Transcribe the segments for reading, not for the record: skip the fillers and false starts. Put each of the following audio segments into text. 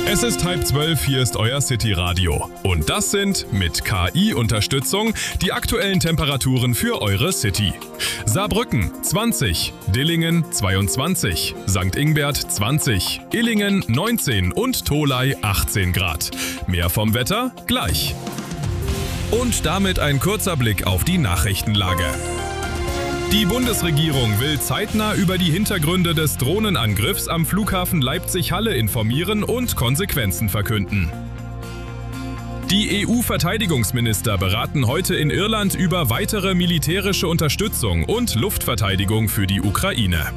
Es ist 11:30, hier ist euer City-Radio. Und das sind, mit KI-Unterstützung, die aktuellen Temperaturen für eure City. Saarbrücken 20, Dillingen 22, St. Ingbert 20, Illingen 19 und Tholey 18 Grad. Mehr vom Wetter gleich. Und damit ein kurzer Blick auf die Nachrichtenlage. Die Bundesregierung will zeitnah über die Hintergründe des Drohnenangriffs am Flughafen Leipzig-Halle informieren und Konsequenzen verkünden. Die EU-Verteidigungsminister beraten heute in Irland über weitere militärische Unterstützung und Luftverteidigung für die Ukraine.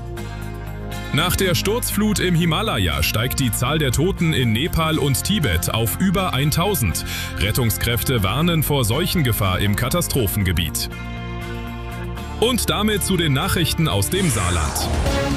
Nach der Sturzflut im Himalaya steigt die Zahl der Toten in Nepal und Tibet auf über 1000. Rettungskräfte warnen vor Seuchengefahr im Katastrophengebiet. Und damit zu den Nachrichten aus dem Saarland.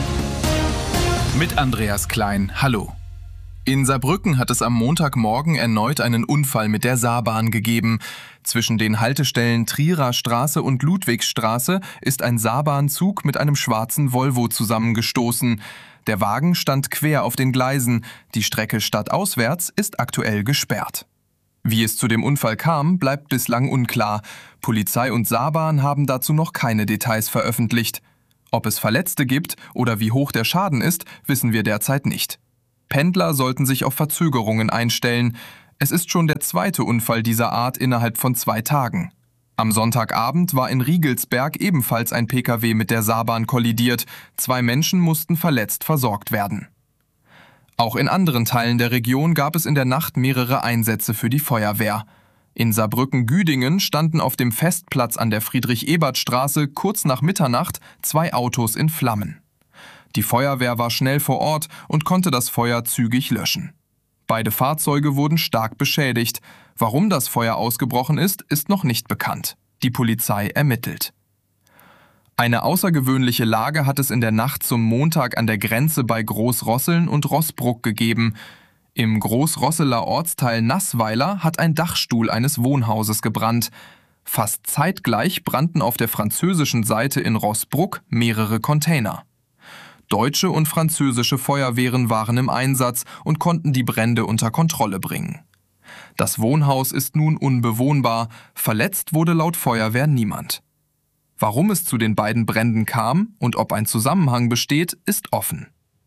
Mit Andreas Klein, hallo. In Saarbrücken hat es am Montagmorgen erneut einen Unfall mit der Saarbahn gegeben. Zwischen den Haltestellen Trierer Straße und Ludwigsstraße ist ein Saarbahnzug mit einem schwarzen Volvo zusammengestoßen. Der Wagen stand quer auf den Gleisen. Die Strecke stadtauswärts ist aktuell gesperrt. Wie es zu dem Unfall kam, bleibt bislang unklar. Polizei und Saarbahn haben dazu noch keine Details veröffentlicht. Ob es Verletzte gibt oder wie hoch der Schaden ist, wissen wir derzeit nicht. Pendler sollten sich auf Verzögerungen einstellen. Es ist schon der zweite Unfall dieser Art innerhalb von 2 Tagen. Am Sonntagabend war in Riegelsberg ebenfalls ein Pkw mit der Saarbahn kollidiert. 2 Menschen mussten verletzt versorgt werden. Auch in anderen Teilen der Region gab es in der Nacht mehrere Einsätze für die Feuerwehr. In Saarbrücken-Güdingen standen auf dem Festplatz an der Friedrich-Ebert-Straße kurz nach Mitternacht 2 Autos in Flammen. Die Feuerwehr war schnell vor Ort und konnte das Feuer zügig löschen. Beide Fahrzeuge wurden stark beschädigt. Warum das Feuer ausgebrochen ist, ist noch nicht bekannt. Die Polizei ermittelt. Eine außergewöhnliche Lage hat es in der Nacht zum Montag an der Grenze bei Großrosseln und Roßbruck gegeben. Im Großrosseler Ortsteil Naßweiler hat ein Dachstuhl eines Wohnhauses gebrannt. Fast zeitgleich brannten auf der französischen Seite in Roßbruck mehrere Container. Deutsche und französische Feuerwehren waren im Einsatz und konnten die Brände unter Kontrolle bringen. Das Wohnhaus ist nun unbewohnbar, verletzt wurde laut Feuerwehr niemand. Warum es zu den beiden Bränden kam und ob ein Zusammenhang besteht, ist offen.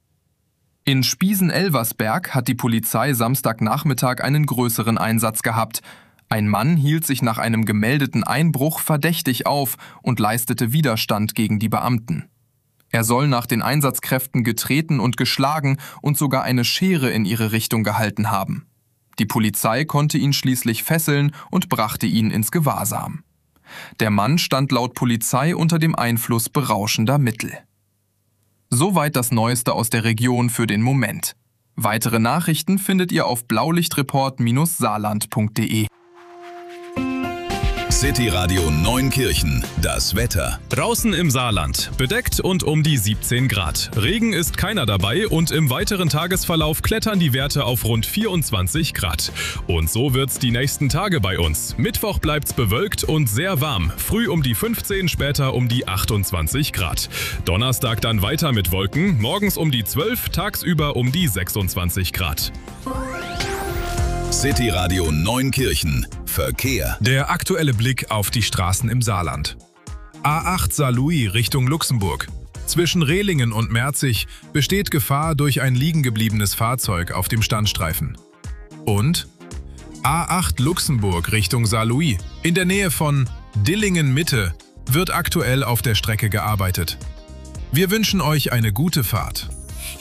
In Spiesen-Elversberg hat die Polizei Samstagnachmittag einen größeren Einsatz gehabt. Ein Mann hielt sich nach einem gemeldeten Einbruch verdächtig auf und leistete Widerstand gegen die Beamten. Er soll nach den Einsatzkräften getreten und geschlagen und sogar eine Schere in ihre Richtung gehalten haben. Die Polizei konnte ihn schließlich fesseln und brachte ihn ins Gewahrsam. Der Mann stand laut Polizei unter dem Einfluss berauschender Mittel. Soweit das Neueste aus der Region für den Moment. Weitere Nachrichten findet ihr auf blaulichtreport-saarland.de. City-Radio Neunkirchen, das Wetter. Draußen im Saarland, bedeckt und um die 17 Grad. Regen ist keiner dabei und im weiteren Tagesverlauf klettern die Werte auf rund 24 Grad. Und so wird's die nächsten Tage bei uns. Mittwoch bleibt's bewölkt und sehr warm. Früh um die 15, später um die 28 Grad. Donnerstag dann weiter mit Wolken, morgens um die 12, tagsüber um die 26 Grad. City-Radio Neunkirchen. Verkehr. Der aktuelle Blick auf die Straßen im Saarland. A8 Saarlouis Richtung Luxemburg. Zwischen Rehlingen und Merzig besteht Gefahr durch ein liegengebliebenes Fahrzeug auf dem Standstreifen. Und A8 Luxemburg Richtung Saarlouis. In der Nähe von Dillingen Mitte wird aktuell auf der Strecke gearbeitet. Wir wünschen euch eine gute Fahrt.